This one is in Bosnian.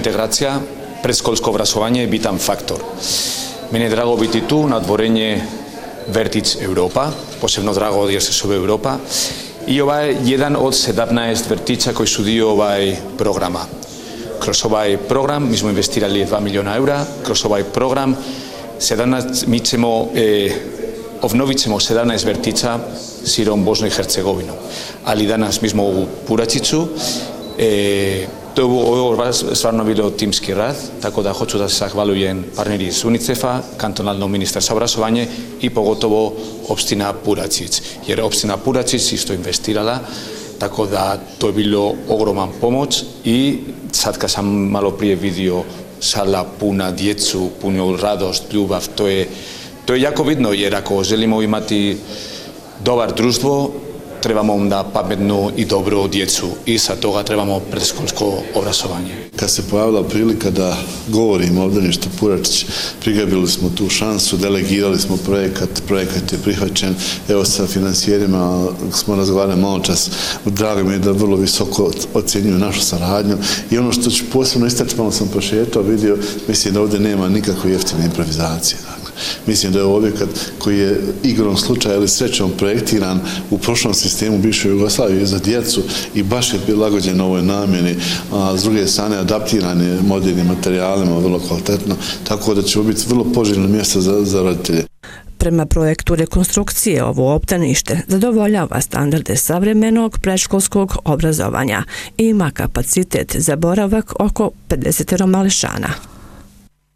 integracija, predškolsko obrazovanje je bitan faktor. Meni je drago biti tu na dvorenje Vrtić Europa, posebno drago jer se zove Europa, i ovaj je jedan od 17 vrtića koji su dio programa. Kroz ovaj program mi smo investirali 2 miliona eura, kroz ovaj program mi ćemo obnovit ćemo 17 vrtića širom Bosnu i Hercegovinu. Ali danas mi smo u Puračiću, to je stvarno bilo timski rad, tako da hoću da se zahvalujem partneri iz UNICEF-a, kantonalno ministarstvo obrazovanje i pogotovo opština Puračić, jer opština Puračić isto investirala, tako da to je bilo ogroman pomoć i sad kad sam malo prije vidio sala puna djecu, puno radost, ljubav, to je jako vidno, jer ako želimo imati dobar društvo, trebamo onda pametnu i dobru djecu i sa toga trebamo predškolsko obrazovanje. Kad se pojavila prilika da govorimo ovdje nešto Puračić, prigabili smo tu šansu, delegirali smo projekat je prihvaćen, evo sa financijerima smo razgovarali malo čas, drago mi je da vrlo visoko ocjenjuju našu saradnju i ono što ću posebno istaći, malo sam prošetao, vidio, mislim da ovdje nema nikakve jeftine improvizacije. Mislim da je objekat koji je igrom slučaja ili srećom projektiran u prošlom sistemu bivše Jugoslavije za djecu i baš je prilagođen ovoj namjeni, a s druge strane adaptiran je modernim materijalima vrlo kvalitetno, tako da će biti vrlo poželjno mjesto za roditelje. Prema projektu rekonstrukcije ovo obdanište zadovoljava standarde savremenog predškolskog obrazovanja i ima kapacitet za boravak oko 50 mališana.